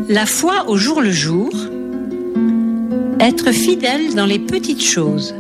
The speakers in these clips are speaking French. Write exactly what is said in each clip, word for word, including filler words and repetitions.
La foi au jour le jour, être fidèle dans les petites choses.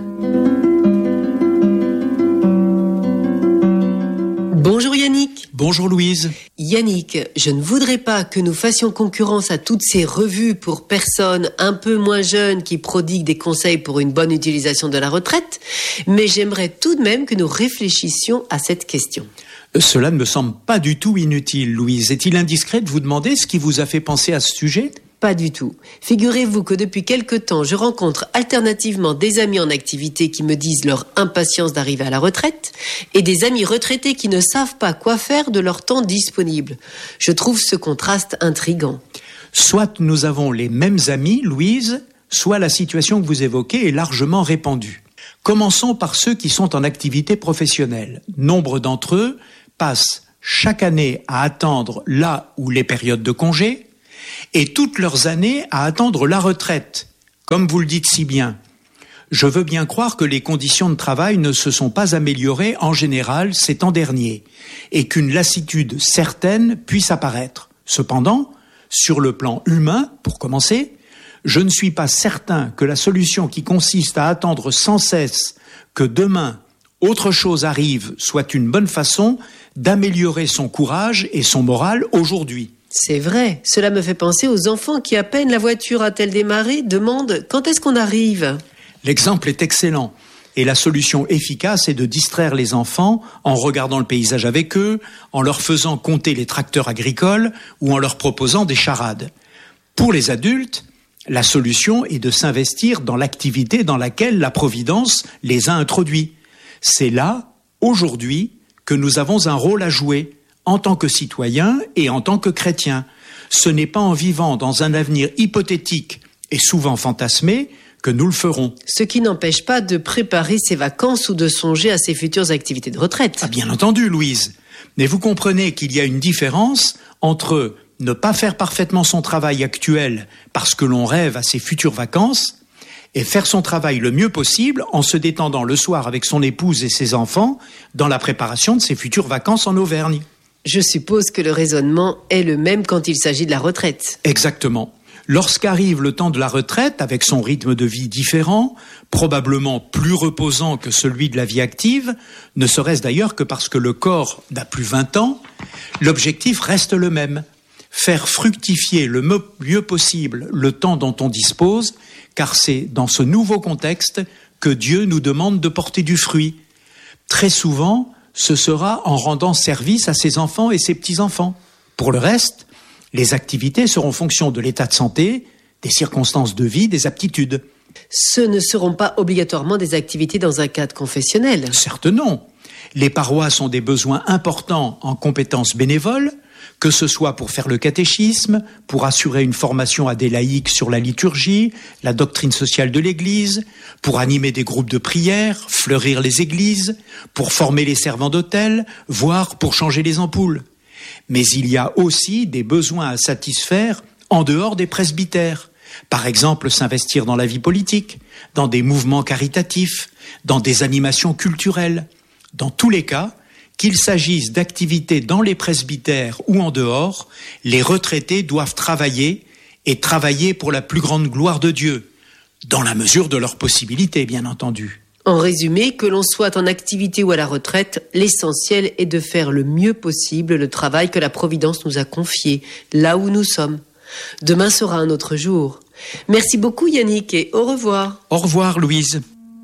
Bonjour Yannick. Bonjour Louise. Yannick, je ne voudrais pas que nous fassions concurrence à toutes ces revues pour personnes un peu moins jeunes qui prodiguent des conseils pour une bonne utilisation de la retraite, mais j'aimerais tout de même que nous réfléchissions à cette question. Cela ne me semble pas du tout inutile, Louise. Est-il indiscret de vous demander ce qui vous a fait penser à ce sujet ? Pas du tout. Figurez-vous que depuis quelque temps, je rencontre alternativement des amis en activité qui me disent leur impatience d'arriver à la retraite et des amis retraités qui ne savent pas quoi faire de leur temps disponible. Je trouve ce contraste intriguant. Soit nous avons les mêmes amis, Louise, soit la situation que vous évoquez est largement répandue. Commençons par ceux qui sont en activité professionnelle. Nombre d'entre eux passent chaque année à attendre la ou les périodes de congé et toutes leurs années à attendre la retraite, comme vous le dites si bien. Je veux bien croire que les conditions de travail ne se sont pas améliorées en général ces temps derniers et qu'une lassitude certaine puisse apparaître. Cependant, sur le plan humain, pour commencer, je ne suis pas certain que la solution qui consiste à attendre sans cesse que demain autre chose arrive soit une bonne façon d'améliorer son courage et son moral aujourd'hui. C'est vrai, cela me fait penser aux enfants qui, à peine la voiture a-t-elle démarré, demandent quand est-ce qu'on arrive ? L'exemple est excellent et la solution efficace est de distraire les enfants en regardant le paysage avec eux, en leur faisant compter les tracteurs agricoles ou en leur proposant des charades. Pour les adultes, la solution est de s'investir dans l'activité dans laquelle la Providence les a introduits. C'est là, aujourd'hui, que nous avons un rôle à jouer en tant que citoyens et en tant que chrétiens. Ce n'est pas en vivant dans un avenir hypothétique et souvent fantasmé que nous le ferons. Ce qui n'empêche pas de préparer ses vacances ou de songer à ses futures activités de retraite. Ah, bien entendu, Louise. Mais vous comprenez qu'il y a une différence entre ne pas faire parfaitement son travail actuel parce que l'on rêve à ses futures vacances et faire son travail le mieux possible en se détendant le soir avec son épouse et ses enfants dans la préparation de ses futures vacances en Auvergne. Je suppose que le raisonnement est le même quand il s'agit de la retraite. Exactement. Lorsqu'arrive le temps de la retraite, avec son rythme de vie différent, probablement plus reposant que celui de la vie active, ne serait-ce d'ailleurs que parce que le corps n'a plus vingt ans, l'objectif reste le même. Faire fructifier le mieux possible le temps dont on dispose, car c'est dans ce nouveau contexte que Dieu nous demande de porter du fruit. Très souvent, ce sera en rendant service à ses enfants et ses petits-enfants. Pour le reste, les activités seront fonction de l'état de santé, des circonstances de vie, des aptitudes. Ce ne seront pas obligatoirement des activités dans un cadre confessionnel. Certes non. Les paroisses ont des besoins importants en compétences bénévoles, que ce soit pour faire le catéchisme, pour assurer une formation à des laïcs sur la liturgie, la doctrine sociale de l'Église, pour animer des groupes de prière, fleurir les églises, pour former les servants d'autel, voire pour changer les ampoules. Mais il y a aussi des besoins à satisfaire en dehors des presbytères. Par exemple, s'investir dans la vie politique, dans des mouvements caritatifs, dans des animations culturelles. Dans tous les cas, qu'il s'agisse d'activités dans les presbytères ou en dehors, les retraités doivent travailler et travailler pour la plus grande gloire de Dieu, dans la mesure de leurs possibilités, bien entendu. En résumé, que l'on soit en activité ou à la retraite, l'essentiel est de faire le mieux possible le travail que la Providence nous a confié, là où nous sommes. Demain sera un autre jour. Merci beaucoup Yannick et au revoir. Au revoir Louise.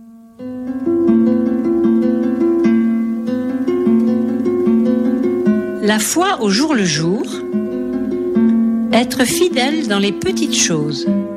La foi au jour le jour, être fidèle dans les petites choses.